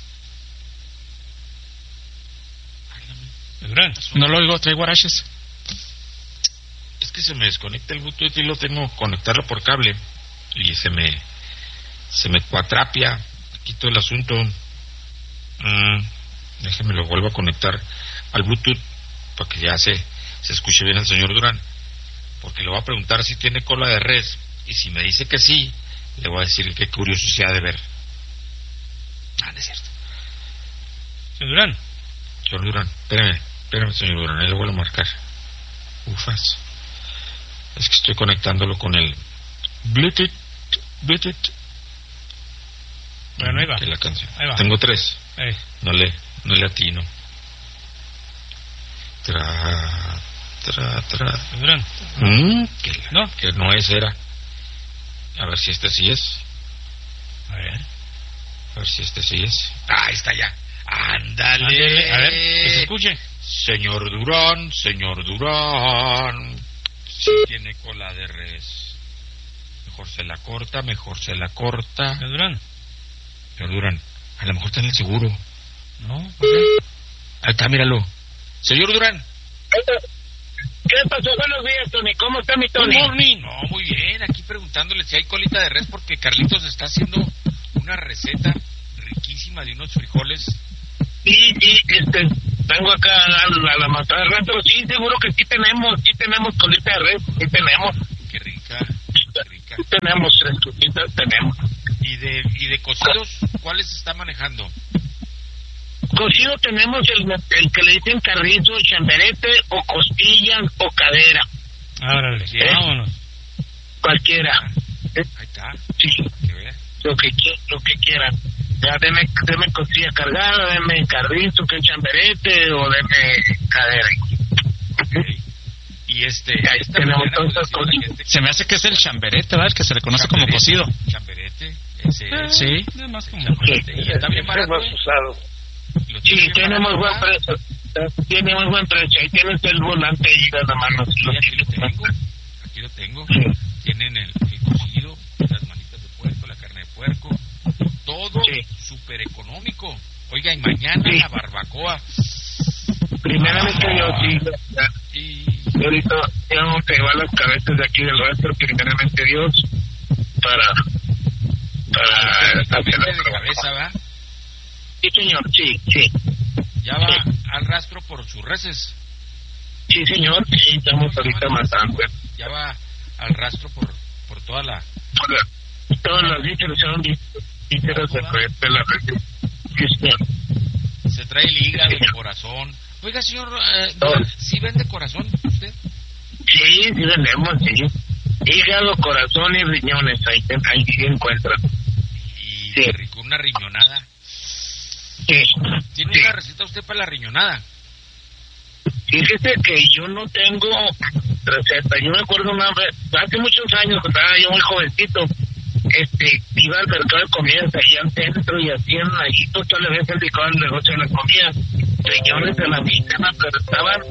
Durán. no lo oigo, trae guaraches. Es que se me desconecta el Bluetooth y lo tengo que conectarlo por cable y se me se me cuatrapia. Quito el asunto. Mm, déjeme lo vuelvo a conectar al Bluetooth para que ya se, se escuche bien el señor Durán, porque le voy a preguntar si tiene cola de res y si me dice que sí, le voy a decir qué curioso se ha de ver. Ah, no es cierto. Señor Durán. Señor Durán, espérame, espérame, señor Durán, ahí le vuelvo a marcar. Ufas. Es que estoy conectándolo con el Bluetooth. Bluetooth. Bueno, ahí va. Que la canción. Ahí va. Tengo tres. Ey. No le, no le atino. Tra, tra, tra. Señor Durán. Mm, que, la- ¿No? que no es era. A ver si este sí es. A ver. A ver si este sí es. Ah, ahí está ya. Ándale. Ándele, a ver, que se escuche. Señor Durán, señor Durán. Si tiene cola de res. Mejor se la corta, mejor se la corta. Señor Durán. Señor Durán, a lo mejor está en el seguro. No, ¿por qué? Ahí está, míralo. Señor Durán. ¿Qué pasó? Buenos días, Tony. ¿Cómo está mi Good Tony? morning. No, muy bien. Aquí preguntándole si hay colita de res porque Carlitos está haciendo una receta riquísima de unos frijoles. Sí, sí, este, vengo acá a la, a la matada de res, pero sí, seguro que sí tenemos, sí tenemos colita de res, sí tenemos. Qué rico. tenemos, fresquecitas tenemos. ¿Y de, y de cocidos, cuáles está manejando? Cocido tenemos el, el que le dicen carrizo, chamberete, o costillas, o cadera. Árale, sí, ¿Eh? vámonos. Cualquiera. ¿Eh? Ahí está. Sí. Lo que, qui- lo que quieran. Ya, deme, deme costilla cargada, deme carrizo, que chamberete, o deme cadera. Okay. Y este, Ahí esta tenemos mañana, todas pues, esas cosas. gente- Se me hace que es el chamberete, ¿verdad? El que se le conoce como cocido. Chamberete, ese es. Sí. Nada más como... Chamberete. Y está bien barato. más usado. Lo Sí, bien tiene barato, muy buen ¿verdad? precio. Tiene muy buen precio. Ahí tienes el volante y las manos. Sí, aquí lo tengo. Aquí lo tengo. Tienen el, el cocido, las manitas de puerco, la carne de puerco. Todo súper económico. Oiga, y mañana Sí. la barbacoa. Primeramente Ah. yo sí. Y ahorita tengo que llevar las cabezas de aquí del rastro, primeramente Dios, para para hacer Vete la de barbacoa. cabeza, ¿va? Sí, señor, sí, sí. Ya va al rastro por sus reses. Sí, señor, sí, estamos ahorita matando. Ya va al rastro por, por toda la... Todos los vísceras son vísceras de, de la red. Sí, señor. Se trae el hígado, el corazón. Oiga, señor, eh, ¿sí vende corazón usted? Sí, sí vendemos, sí. Hígado, corazón y riñones, ahí, te- ahí sí encuentran. Y Sí. qué rico, una riñonada. Sí. ¿Tiene Sí. una receta usted para la riñonada? Fíjese que yo no tengo receta. Yo me acuerdo una vez, hace muchos años, cuando estaba yo muy jovencito, este, iba al mercado de comidas allá al centro y hacían allí, pues toda la vez se dedicaba al negocio de la comida. Riñones de la mexicana, pero estaban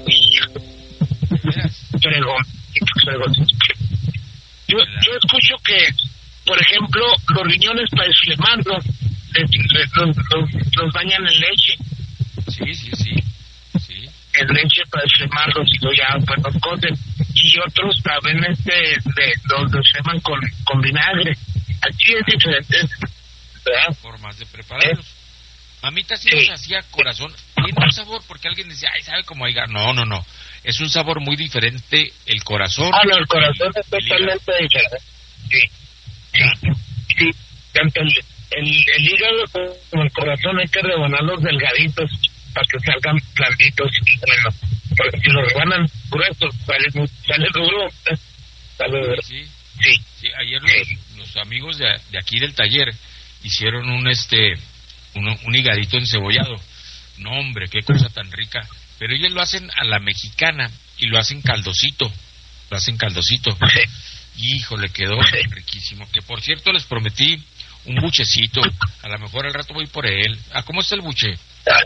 fregón, fregón. Yo, yo escucho que, por ejemplo, los riñones para desflemarlos, les- les- los, los, los bañan en leche. Sí, sí, sí. Sí. En leche para desflemarlos y luego ya pues los cocen. Y otros también este, de, los desfleman con, con vinagre. Aquí es diferente, ¿verdad? Formas de prepararlos. Mamita sí nos hacía corazón. Tiene un sabor, porque alguien decía, ay, sabe cómo hígado. No, no, no. Es un sabor muy diferente el corazón. Ah, no, el corazón es totalmente diferente. Sí. Sí. Sí. Tanto el, el, el hígado como el corazón hay que rebanarlos delgaditos para que salgan blanditos y bueno. Porque si los rebanan gruesos, sale, sale duro. Sale duro. Sí, sí. Sí, ayer los, los amigos de, de aquí del taller hicieron un este un, un higadito encebollado. No, hombre, qué cosa tan rica. Pero ellos lo hacen a la mexicana y lo hacen caldosito. Lo hacen caldosito. Híjole, quedó riquísimo. Que por cierto les prometí un buchecito. A lo mejor al rato voy por él. ¿A cómo está el buche?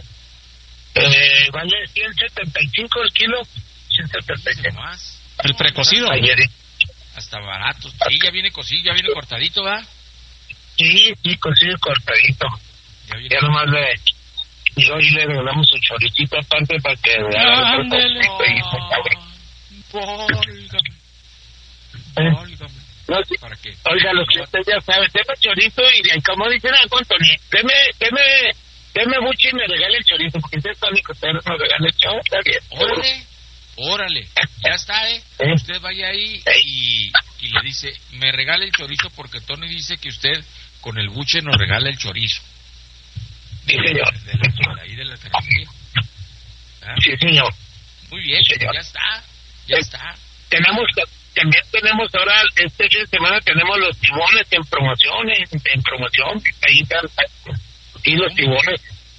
Eh, vale ciento setenta y cinco el kilo. ciento setenta y cinco. Más. El precocido. Ayer. Hasta barato. Sí, ya viene cocido, ya viene cortadito, ¿va? Sí, sí, cocido cortadito. Ya, viene ya nomás le... Y hoy le regalamos su choricito aparte para que vea otro poquito y se cabre. Válgame. ¿Eh? Válgame. No, sí. ¿Para qué? Oiga, los clientes ya saben, deme chorizo y de ahí, como dicen a Anthony, deme, deme, deme buche y me regale el chorizo, porque usted es tónico, usted nos regala el chorizo, está bien. Órale, órale, ya está, ¿eh? ¿Eh? Usted vaya ahí y, y le dice, me regala el chorizo porque Tony dice que usted con el buche nos regala el chorizo. Sí, señor. De la, de ahí de la carnicería. ¿Ah? Sí, señor. Muy bien, Sí, señor. ya está, ya está. Tenemos, también tenemos ahora, este fin de semana tenemos los tibones en promociones, en promoción, ahí están, y los tibones.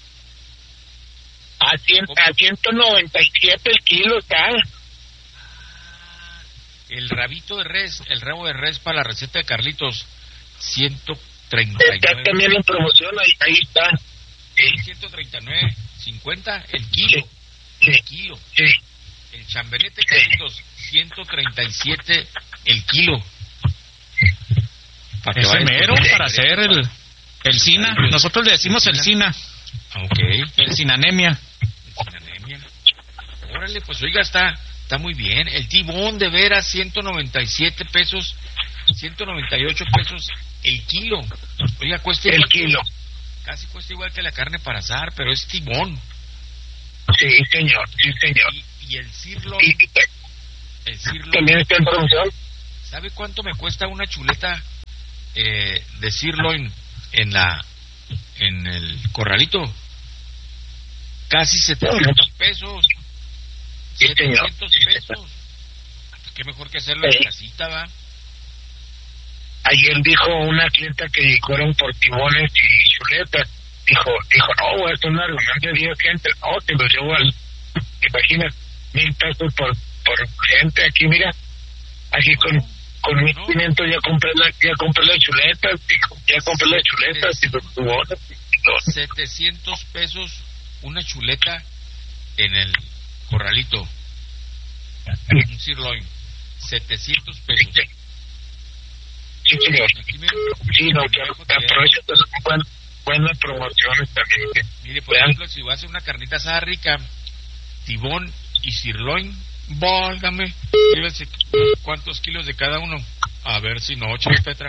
A, cien, a ciento noventa y siete el kilo está. El rabito de res, el rabo de res para la receta de Carlitos, ciento treinta y Está nueve. también en promoción, ahí, ahí está. Sí. ciento treinta y nueve cincuenta el kilo. Sí. El kilo. Sí. El chamberete Carlitos, ciento treinta y siete el kilo. Para Ese vayas mero con- para hacer el, el SINA. Nosotros le decimos el SINA. Ok. El sinanemia. Sin anemia. Órale, pues oiga, está, está muy bien. El tibón de veras, ciento noventa y siete pesos, ciento noventa y ocho pesos el kilo. Oiga, cuesta El igual que- kilo. casi cuesta igual que la carne para asar, pero es tibón. Sí, señor, sí, señor. Y, y el sirloin, Y, el sirloin también está en promoción. ¿Sabe cuánto me cuesta una chuleta eh, de sirloin en la en el corralito? Casi setecientos pesos. setecientos pesos. Qué mejor que hacerlo en casita, ¿va? Ayer dijo una clienta que fueron por tibones y chuletas. Dijo, dijo, no, güey, es una reunión de diez gente. No, te lo llevo al... Imaginas, mil pesos por, por gente. Aquí, mira, aquí con, con mil quinientos ya compré la, ya compré las chuletas, dijo, ya compré las chuletas y los tibones. setecientos pesos una chuleta en el corralito. Un sirloin. setecientos pesos. Sí, señor. Sí, no, que aprovecha buenas, buenas promociones también. Mire, por ejemplo, si va a hacer una carnita asada rica, tibón y sirloin, válgame, llévese cuántos kilos de cada uno. A ver si no, ocho, Petra.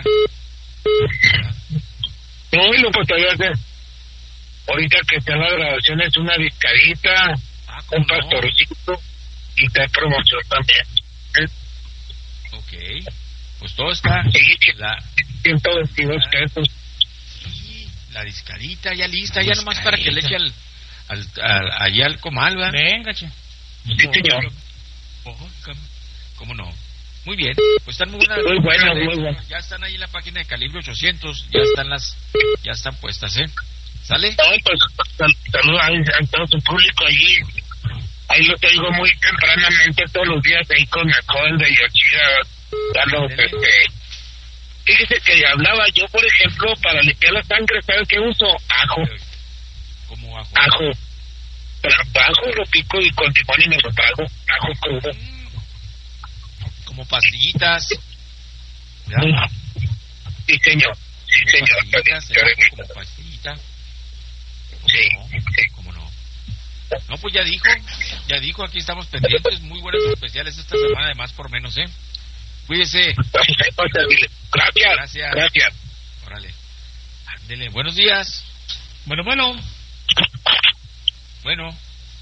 No, y lo pues todavía hacer. Ahorita que está en la grabación es una discadita, ah, un pastorcito, no? Y está en promoción también. ¿Eh? Ok. Pues todo está. Sí, la, ciento veintidós pesos. Sí, la discadita ya lista, ya nomás para que le eche al, al, al allá al comal, ¿va? Venga, che. Sí, señor. Oh, ¿cómo no? Muy bien, pues están muy buenas. Muy buenas, muy buenas. Ya están ahí en la página de Calibre ochocientos, ya están las, ya están puestas, ¿eh? ¿Sale? No, pues saludos a, a todo su público allí. Ahí lo traigo muy tempranamente todos los días ahí con el joven de Yochida. Carlos, este, fíjese que hablaba yo, por ejemplo, para limpiar la sangre, ¿sabes qué uso? Ajo. ¿Cómo ajo? Ajo. Pero ajo lo pico y con limón y me lo trago. Ajo crudo. Como pastillitas. ¿Ya? Sí, señor. Sí, como señor. Pastillitas, como pastillita. Sí, no? sí. ¿Cómo no? No, pues ya dijo, ya dijo, aquí estamos pendientes, muy buenas especiales esta semana de Más por Menos, ¿eh? Cuídese. Gracias. Gracias. Gracias. Órale. Ándele. Buenos días. Bueno, bueno. Bueno.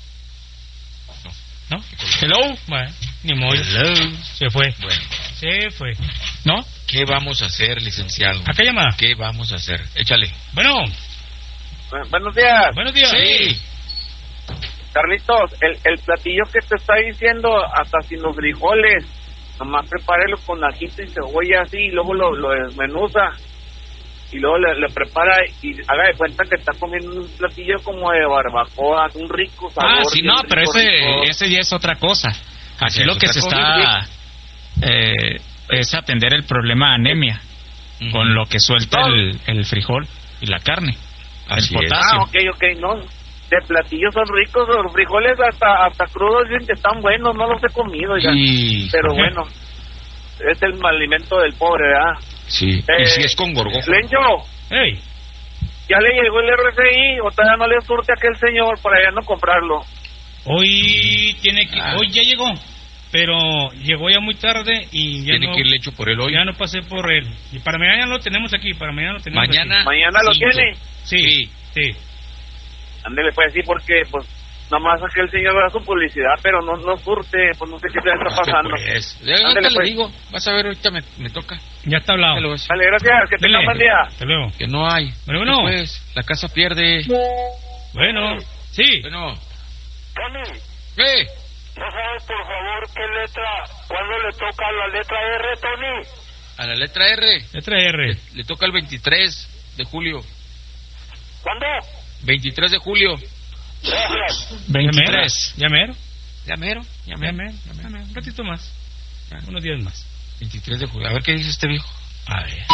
No. ¿No? Hello. Bueno, ni modo. Hello. Se fue. Bueno. Se fue. ¿No? ¿Qué vamos a hacer, licenciado? ¿A qué llama? ¿Qué vamos a hacer? Échale. Bueno. Bu- buenos días. Buenos días. Sí. Carlitos, el, el platillo que te está diciendo, hasta sin los frijoles, nomás prepárelo con ajito y cebolla así, y luego lo, lo desmenuza, y luego le, le prepara, y haga de cuenta que está comiendo un platillo como de barbacoa, un rico sabor. Ah, sí, no, rico, pero ese, rico. ese ya es otra cosa. Aquí Sí, lo que otra se cosa. está eh, es atender el problema de anemia, Ujú. con lo que suelta el, el frijol y la carne, Así el es. potasio. Ah, ok, ok, no. De platillos son ricos, los frijoles hasta hasta crudos dicen que están buenos, no los he comido ya. Y... Pero bueno, es el alimento del pobre, ¿verdad? Sí. Eh, y si es con gorgojo. Lencho, Hey. ¿ya le llegó el R F I o todavía no le surte a aquel señor para ya no comprarlo? Hoy tiene que, Ah. hoy ya llegó, pero llegó ya muy tarde y ya Tiene no, que irle hecho por él hoy. ya no pasé por él. Y para mañana lo tenemos aquí, para mañana lo tenemos Mañana. aquí. ¿Mañana lo Cinco. tiene? Sí, sí. Ándele, pues sí, porque pues nomás aquel señor da su publicidad, pero no no surte, pues no sé qué le está pasando. Pues, ya Ándele, ahorita le pues. digo, vas a ver, ahorita me, me toca. Ya está hablado. Ya lo ves. Vale, gracias, que tenga Dele. buen día. Hasta luego. Que no hay. Bueno, bueno. Pues, la casa pierde. Bueno, sí. Bueno. Tony, ¿Qué? ¿no sabes por favor qué letra, cuándo le toca la letra R, Tony? A la letra R. Letra R. Le toca el veintitrés de julio. ¿Cuándo? veintitrés de julio. Gracias. veintitrés. Ya mero. Ya mero. Ya Ya mero. mero. Ya mero. Un ratito más. Unos días más. veintitrés de julio. A ver qué dice este viejo. A ver.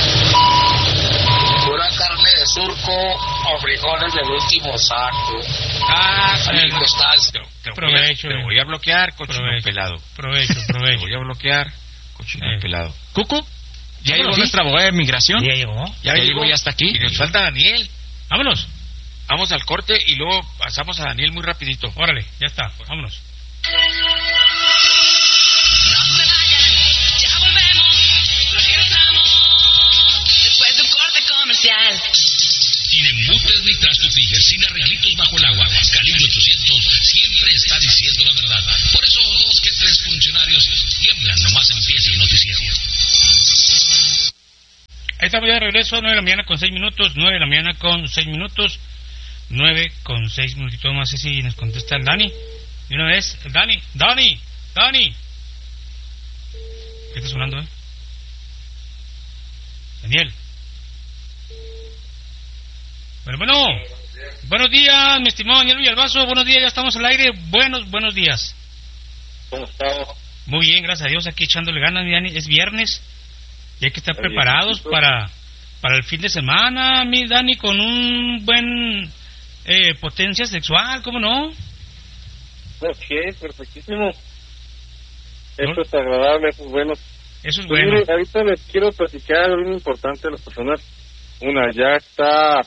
Pura carne de surco o frijoles del último saco. Ah, sí. Amigo, estás. Te, te Provecho, voy a, te eh. voy a bloquear, cochino Provecho. pelado. Provecho, Te provecho. voy a bloquear, cochino Eh. pelado. Cucu, ya Vámonos, llegó sí. nuestra abogada de migración. Ya llegó. Ya llegó, ya está aquí. Y nos falta Daniel. Vámonos. Vamos al corte y luego pasamos a Daniel muy rapidito. Órale, ya está. Vámonos. No se vayan, ya volvemos, regresamos después de un corte comercial. Sin embutes ni trasto Tiger, sin arreglitos bajo el agua. Calibre ochocientos siempre está diciendo la verdad. Por eso dos que tres funcionarios tiemblan nomás empieza el noticiero. Ahí estamos ya de regreso, nueve de la mañana con seis minutos, nueve de la mañana con seis minutos, nueve con seis minutitos más. Y si nos contesta el Dani, de una vez, el Dani, Dani, Dani. ¿Qué está sonando, eh? Daniel. Bueno, bueno, buenos días, mi estimado Daniel Villalbazo, buenos días, ya estamos al aire, buenos, buenos días. ¿Cómo estás? Muy bien, gracias a Dios, aquí echándole ganas, mi Dani, es viernes, y hay que estar preparados para, para el fin de semana, mi Dani, con un buen eh, potencia sexual, ¿cómo no? Ok, perfectísimo. Eso es agradable, eso es bueno. Eso es pues bueno. Mire, ahorita les quiero platicar algo importante a las personas. Una, ya está,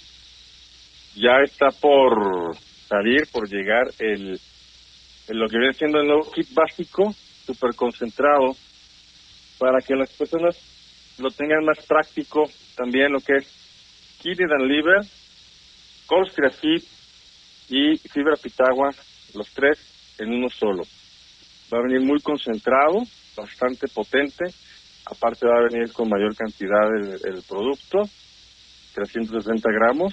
ya está por salir, por llegar el, el lo que viene siendo el nuevo kit básico, súper concentrado, para que las personas lo tengan más práctico. También lo que es Kidney and Liver, Colstrafit y Fibra Pitagua, los tres en uno solo. Va a venir muy concentrado, bastante potente, aparte va a venir con mayor cantidad el, el producto, trescientos sesenta gramos,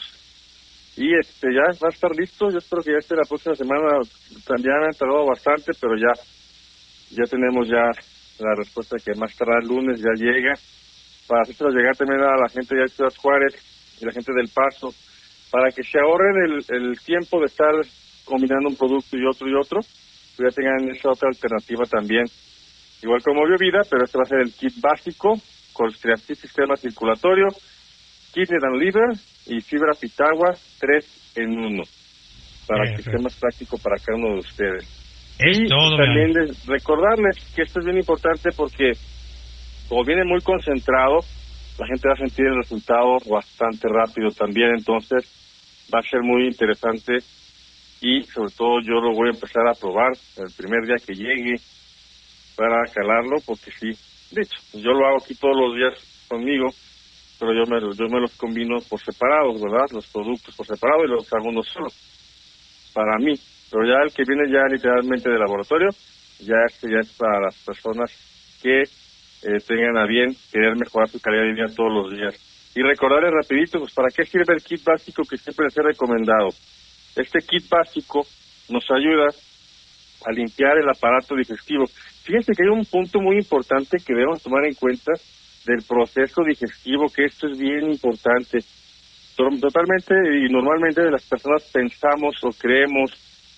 y este ya va a estar listo. Yo espero que ya esté la próxima semana. También han tardado bastante, pero ya ya tenemos ya la respuesta que más tarde el lunes ya llega, para hacérselo llegar también a la gente de Ciudad Juárez y la gente del Paso, para que se ahorren el, el tiempo de estar combinando un producto y otro y otro, pues ya tengan esa otra alternativa también, igual como Biovida, pero este va a ser el kit básico, Colstrafit sistema circulatorio, Kidney and Liver y Fibra Pitagua, tres en uno, para Perfecto. que esté más práctico para cada uno de ustedes. Es y todo, también les, recordarles que esto es bien importante porque como viene muy concentrado, la gente va a sentir el resultado bastante rápido también, entonces va a ser muy interesante y sobre todo yo lo voy a empezar a probar el primer día que llegue para calarlo, porque sí, de hecho, yo lo hago aquí todos los días conmigo, pero yo me, yo me los combino por separados, ¿verdad? Los productos por separado y los hago uno solo, para mí. Pero ya el que viene ya literalmente de laboratorio, ya este ya es para las personas que eh, tengan a bien querer mejorar su calidad de vida todos los días. Y recordarles rapidito, pues para qué sirve el kit básico que siempre les he recomendado. Este kit básico nos ayuda a limpiar el aparato digestivo. Fíjense que hay un punto muy importante que debemos tomar en cuenta del proceso digestivo, que esto es bien importante. Totalmente y normalmente las personas pensamos o creemos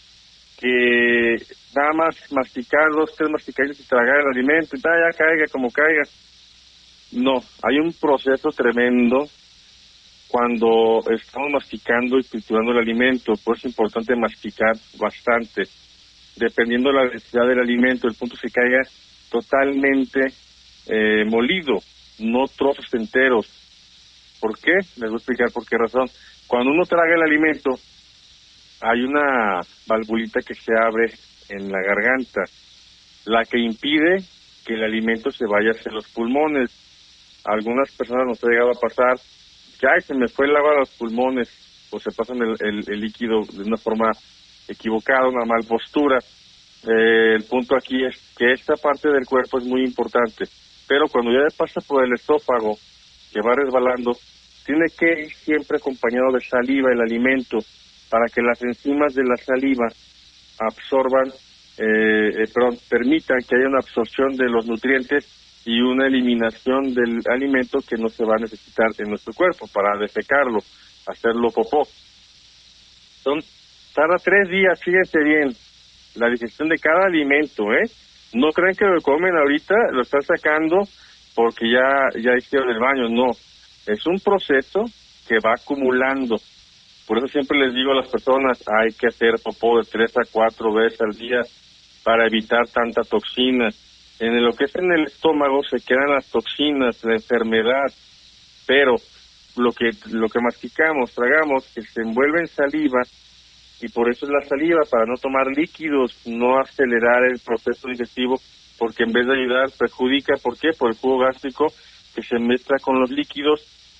que nada más masticar dos, tres masticadillos y tragar el alimento y tal, ya caiga como caiga. No, hay un proceso tremendo cuando estamos masticando y triturando el alimento, pues es importante masticar bastante, dependiendo de la densidad del alimento, el punto se caiga totalmente eh, molido, no trozos enteros. ¿Por qué? Les voy a explicar por qué razón. Cuando uno traga el alimento, hay una valvulita que se abre en la garganta, la que impide que el alimento se vaya hacia los pulmones. A algunas personas nos ha llegado a pasar que ay, se me fue el agua a los pulmones, o se pasan el, el, el líquido de una forma equivocada, una mal postura. Eh, el punto aquí es que esta parte del cuerpo es muy importante, pero cuando ya pasa por el esófago, que va resbalando, tiene que ir siempre acompañado de saliva el alimento, para que las enzimas de la saliva absorban, eh, eh, perdón, permitan que haya una absorción de los nutrientes y una eliminación del alimento que no se va a necesitar en nuestro cuerpo para defecarlo, hacerlo popó. Son, tarda tres días, fíjense bien, la digestión de cada alimento, ¿eh? No crean que lo comen ahorita, lo están sacando porque ya, ya hicieron el baño, no. Es un proceso que va acumulando. Por eso siempre les digo a las personas, hay que hacer popó de tres a cuatro veces al día para evitar tanta toxina. En lo que es en el estómago se quedan las toxinas, la enfermedad, pero lo que lo que masticamos, tragamos, que se envuelve en saliva, y por eso es la saliva, para no tomar líquidos, no acelerar el proceso digestivo, porque en vez de ayudar perjudica. ¿Por qué? Por el jugo gástrico que se mezcla con los líquidos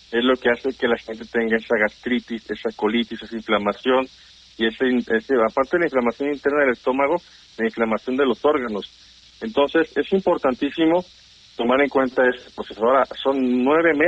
es lo que hace que la gente tenga esa gastritis, esa colitis, esa inflamación, y ese, ese aparte de la inflamación interna del estómago, la inflamación de los órganos. Entonces, es importantísimo tomar en cuenta este proceso. Ahora, son nueve meses